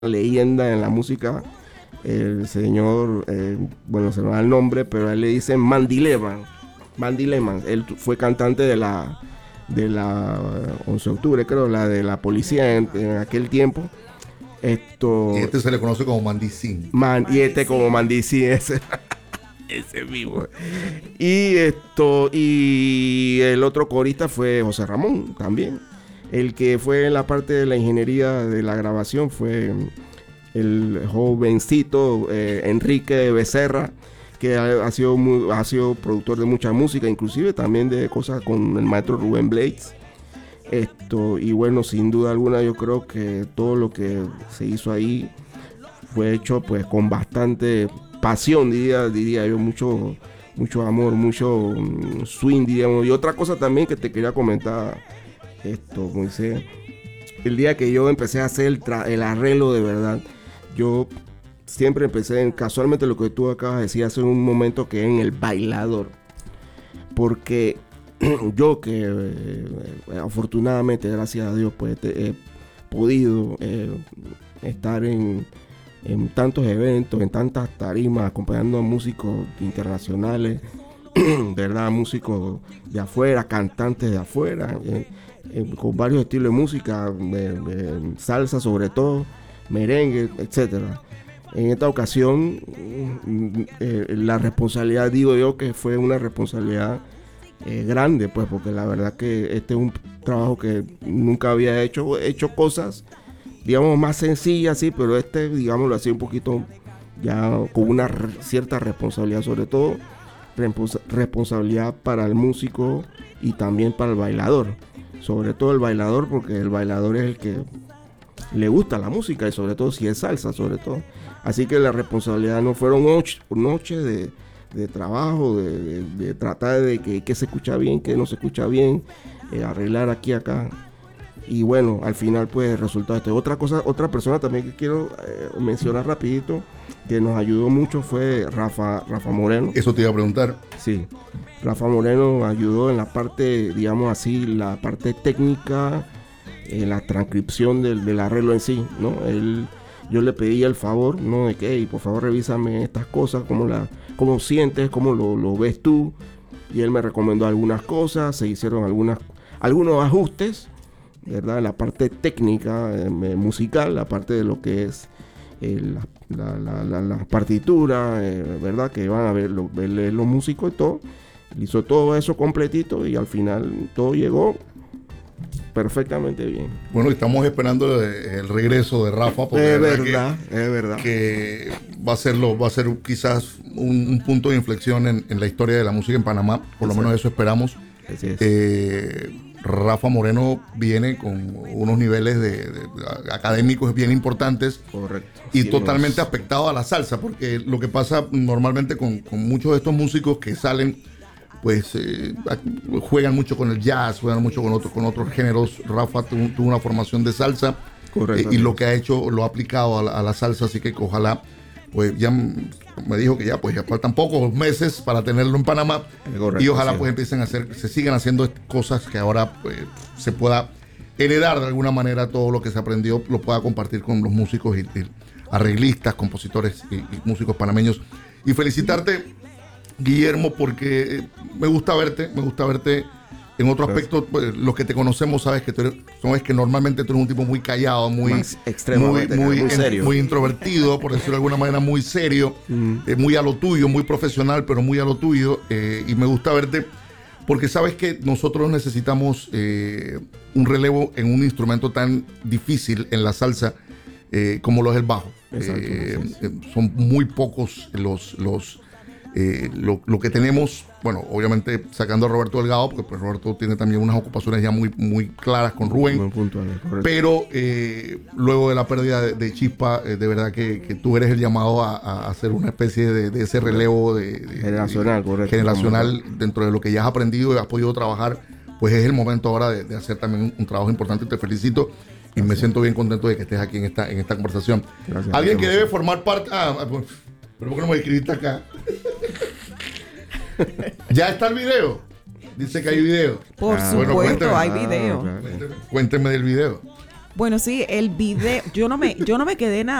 leyenda en la música, el señor, bueno, se me va el nombre, pero a él le dicen Mandy Lehman. Mandy Lehman, él fue cantante de la 11 de octubre, creo, la de la policía en aquel tiempo. Y este se le conoce como Mandy Singh. Y este como Mandy Singh, ese mismo. Y el otro corista fue José Ramón también. El que fue en la parte de la ingeniería de la grabación fue el jovencito Enrique Becerra, que ha sido productor de mucha música, inclusive también de cosas con el maestro Rubén Blades. Y bueno, sin duda alguna yo creo que todo lo que se hizo ahí fue hecho pues con bastante pasión, diría yo, mucho amor, mucho swing, diríamos. Y otra cosa también que te quería comentar, Moisés, el día que yo empecé a hacer el arreglo de verdad, yo siempre empecé casualmente lo que tú acabas de decir hace un momento, que en el bailador, porque yo que afortunadamente, gracias a Dios, pues he podido estar en tantos eventos, en tantas tarimas, acompañando a músicos internacionales, ¿verdad? Músicos de afuera, cantantes de afuera, con varios estilos de música, salsa sobre todo, merengue, etcétera. En esta ocasión, la responsabilidad, digo yo, que fue una responsabilidad grande, pues, porque la verdad que este es un trabajo que nunca había hecho. He hecho cosas, digamos, más sencillas, sí, pero digamos, lo hacía un poquito ya con una cierta responsabilidad, sobre todo responsabilidad para el músico y también para el bailador. Sobre todo el bailador, porque el bailador es el que le gusta la música, y sobre todo si es salsa, sobre todo. Así que la responsabilidad no fueron noches de trabajo, de tratar de que se escucha bien, que no se escucha bien, arreglar aquí, acá. Y bueno, al final pues el resultado otra persona también que quiero mencionar rapidito, que nos ayudó mucho, fue Rafa Moreno. Eso te iba a preguntar. Sí, Rafa Moreno ayudó en la parte, digamos así, la parte técnica, la transcripción del arreglo en sí, ¿no? Yo le pedí el favor, ¿no? De que, hey, por favor, revísame estas cosas, cómo sientes, cómo lo ves tú. Y él me recomendó algunas cosas, se hicieron algunos ajustes, ¿verdad? En la parte técnica, musical, la parte de lo que es la partitura, ¿verdad? Que van a ver los músicos y todo. Hizo todo eso completito y al final todo llegó perfectamente bien. Bueno, estamos esperando el regreso de Rafa, porque es verdad. Que va a ser quizás un punto de inflexión en la historia de la música en Panamá, por lo menos eso esperamos. Así es. Rafa Moreno viene con unos niveles académicos bien importantes. Correcto. Y sí, totalmente aspectado a la salsa, porque lo que pasa normalmente con muchos de estos músicos que salen, pues juegan mucho con el jazz, juegan mucho con otros géneros. Rafa tuvo una formación de salsa, y lo que ha hecho lo ha aplicado a la salsa, así que ojalá, pues ya me dijo que ya faltan pocos meses para tenerlo en Panamá. Correcto, y ojalá sí, pues se sigan haciendo cosas que ahora pues, se pueda heredar de alguna manera. Todo lo que se aprendió lo pueda compartir con los músicos y arreglistas, compositores y músicos panameños. Y felicitarte, Guillermo, porque me gusta verte en otro aspecto. Pues, los que te conocemos sabes que normalmente tú eres un tipo muy callado, muy serio, muy introvertido, por decirlo de alguna manera, muy serio, muy a lo tuyo, muy profesional, pero muy a lo tuyo. Y me gusta verte porque sabes que nosotros necesitamos un relevo en un instrumento tan difícil en la salsa como lo es el bajo. Son muy pocos lo que tenemos, bueno, obviamente sacando a Roberto Delgado, porque pues Roberto tiene también unas ocupaciones ya muy claras con Rubén. Muy puntuales, pero luego de la pérdida de Chispa, de verdad que tú eres el llamado a hacer una especie de ese relevo generacional, generacional dentro de lo que ya has aprendido y has podido trabajar. Pues es el momento ahora de hacer también un trabajo importante. Te felicito. Y gracias. Me siento bien contento de que estés aquí en esta conversación. Gracias. Alguien que debe formar parte... pero ¿por qué no me escribiste acá? ¿Ya está el video? Dice que hay video. Por supuesto, hay video. Cuénteme del video. Bueno, sí, el video, yo no me quedé nada